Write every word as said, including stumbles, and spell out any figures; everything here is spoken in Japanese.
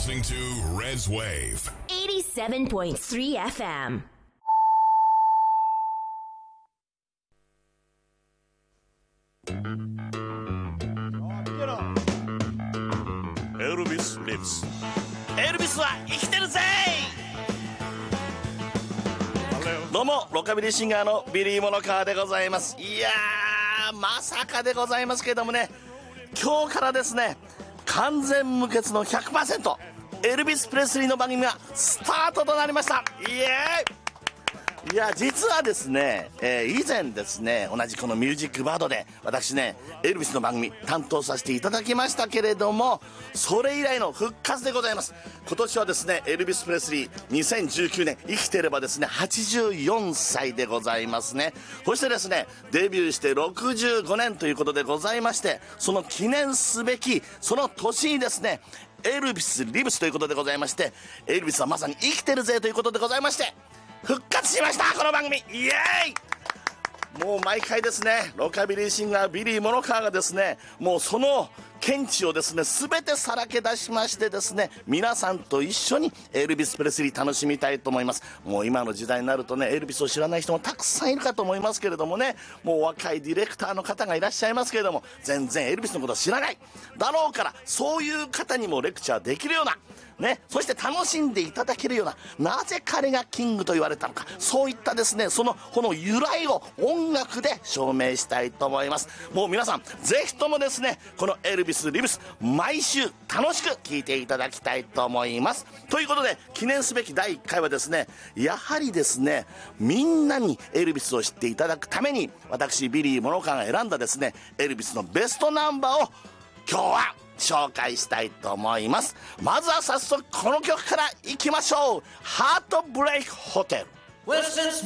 listening to Reds Wave eighty-seven point three エフエム。 エルビス・リブス。エルビスは生きてるぜ。どうもロカビリーシンガーのビリー・モノカーでございます。いやーまさかでございますけれどもね、今日からですね、完全無欠の ひゃくパーセント エルビス・プレスリーの番組がスタートとなりました。イエーイ。いや実はですね、えー、以前ですね、同じこのミュージックバードで私ねエルビスの番組担当させていただきましたけれども、それ以来の復活でございます。今年はですねエルビス・プレスリーにせんじゅうきゅうねん生きてればですねはちじゅうよんさいでございますね。そしてですねデビューしてろくじゅうごねんということでございまして、その記念すべきその年にですねエルビス・リブスということでございまして、エルビスはまさに生きてるぜということでございまして復活しました、この番組。イエーイ。もう毎回ですねロカビリーシンガービリー・モノカーがですね、もうその見地をですね全てさらけ出しましてですね、皆さんと一緒にエルビス・プレスリー楽しみたいと思います。もう今の時代になるとねエルビスを知らない人もたくさんいるかと思いますけれどもね、もう若いディレクターの方がいらっしゃいますけれども全然エルビスのことは知らないだろうから、そういう方にもレクチャーできるようなね、そして楽しんでいただけるような、なぜ彼がキングと言われたのか、そういったですねそのこの由来を音楽で証明したいと思います。もう皆さんぜひともですねこのエルビス・リブス毎週楽しく聴いていただきたいと思います。ということで記念すべきだいいっかいはですね、やはりですねみんなにエルビスを知っていただくために私ビリー・モノカーが選んだですねエルビスのベストナンバーを今日は紹介したいと思います。まずは早速この曲からいきましょう。ハートブレイクホテル。 Well, since